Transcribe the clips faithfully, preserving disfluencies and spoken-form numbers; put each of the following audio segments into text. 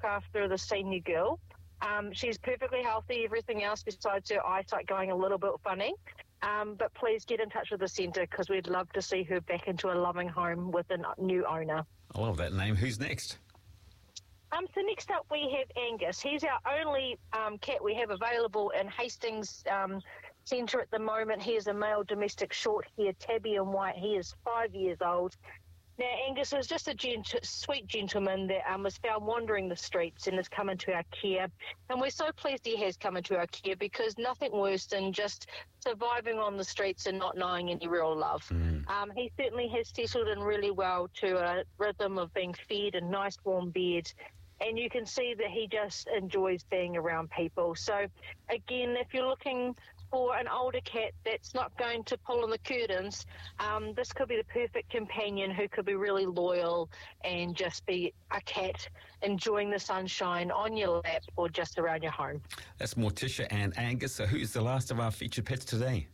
look after the senior girl. Um, she's perfectly healthy, everything else besides her eyesight going a little bit funny. Um, but please get in touch with the centre because we'd love to see her back into a loving home with a new owner. I love that name. Who's next? Um, so next up we have Angus. He's our only um, cat we have available in Hastings um, Centre at the moment. He is a male domestic short-haired tabby and white. He is five years old. Now, Angus is just a gent- sweet gentleman that um, was found wandering the streets and has come into our care. And we're so pleased he has come into our care because nothing worse than just surviving on the streets and not knowing any real love. Mm. Um, he certainly has settled in really well to a rhythm of being fed a nice warm bed. And you can see that he just enjoys being around people. So, again, if you're looking for an older cat that's not going to pull on the curtains, um, this could be the perfect companion who could be really loyal and just be a cat enjoying the sunshine on your lap or just around your home. That's Morticia and Angus. So who's the last of our featured pets today?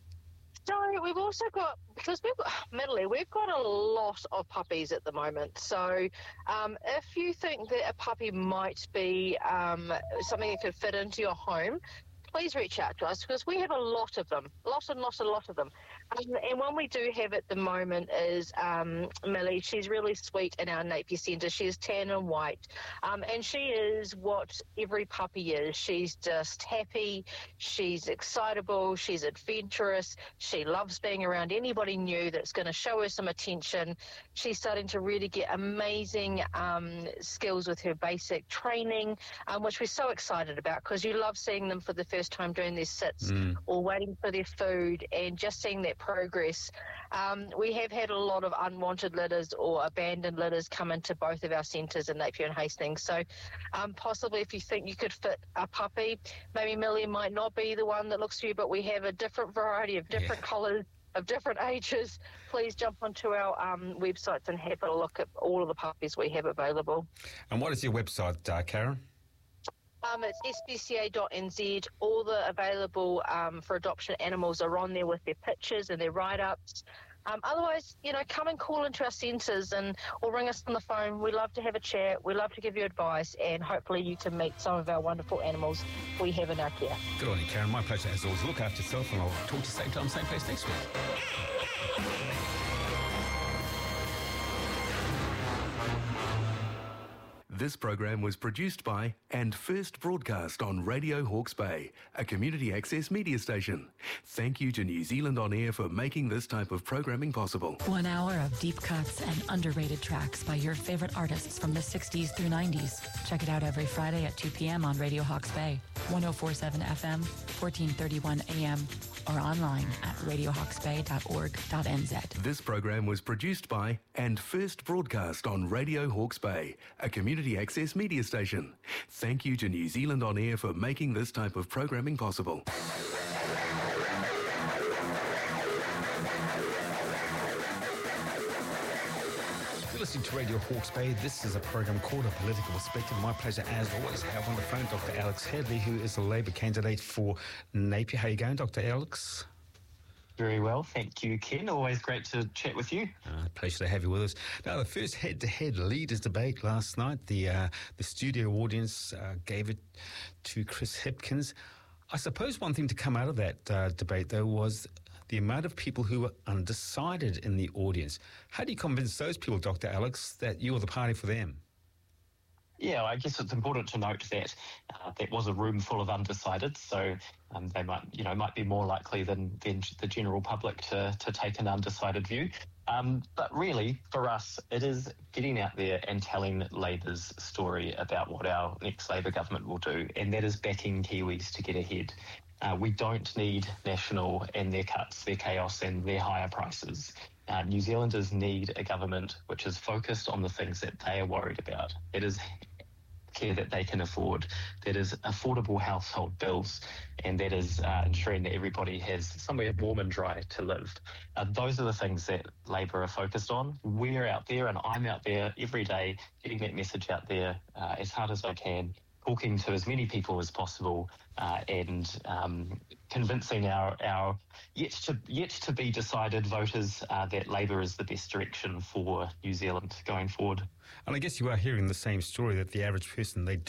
So we've also got, because we've got, admittedly, we've got a lot of puppies at the moment. So um, if you think that a puppy might be um, something that could fit into your home, please reach out to us because we have a lot of them, lot and lot and lot of them. Um, and one we do have at the moment is um, Millie. She's really sweet in our Napier Centre. She's tan and white. Um, and she is what every puppy is. She's just happy. She's excitable. She's adventurous. She loves being around anybody new that's going to show her some attention. She's starting to really get amazing um, skills with her basic training, um, which we're so excited about because you love seeing them for the first time doing their sits mm. or waiting for their food and just seeing that progress. Um, we have had a lot of unwanted litters or abandoned litters come into both of our centres in Napier and Hastings. So um, possibly if you think you could fit a puppy, maybe Millie might not be the one that looks for you, but we have a different variety of different yeah. colours, of different ages. Please jump onto our um, websites and have a look at all of the puppies we have available. And what is your website, uh, Karen? Um, it's S P C A dot N Z. All the available um, for adoption animals are on there with their pictures and their write-ups. Um, otherwise, you know, come and call into our centres and or ring us on the phone. We love to have a chat. We love to give you advice, and hopefully you can meet some of our wonderful animals we have in our care. Good on you, Karen. My pleasure as always. Look after yourself, and I'll talk to you same time, same place next week. This program was produced by and first broadcast on Radio Hawke's Bay, a community access media station. Thank you to New Zealand On Air for making this type of programming possible. One hour of deep cuts and underrated tracks by your favorite artists from the sixties through nineties. Check it out every Friday at two p.m. on Radio Hawke's Bay, one oh four point seven F M, fourteen thirty-one A M, or online at radio hawks bay dot org dot n z. This program was produced by and first broadcast on Radio Hawke's Bay, a community access media station. Thank you to New Zealand On Air for making this type of programming possible. You're listening to Radio Hawke's Bay. This is a program called A Political Perspective. My pleasure, as always, have on the phone Doctor Alex Headley, who is a Labour candidate for Napier. How are you going, Doctor Alex? Very well, thank you, Ken. Always great to chat with you. Uh, pleasure to have you with us. Now, the first head-to-head leaders debate last night, the uh, the studio audience uh, gave it to Chris Hipkins. I suppose one thing to come out of that uh, debate, though, was the amount of people who were undecided in the audience. How do you convince those people, Doctor Alex, that you're the party for them? Yeah, I guess it's important to note that uh, that was a room full of undecideds, so um, they might, you know, might be more likely than, than the general public to, to take an undecided view. Um, but really, for us, it is getting out there and telling Labour's story about what our next Labour government will do, and that is backing Kiwis to get ahead. Uh, we don't need National and their cuts, their chaos and their higher prices. Uh, New Zealanders need a government which is focused on the things that they are worried about. It is care that they can afford, that is affordable household bills, and that is uh, ensuring that everybody has somewhere warm and dry to live. Uh, those are the things that Labour are focused on. We're out there, and I'm out there every day getting that message out there uh, as hard as I can, talking to as many people as possible uh, and um, convincing our, our yet to yet to be decided voters uh, that Labour is the best direction for New Zealand going forward. And I guess you are hearing the same story, that the average person, they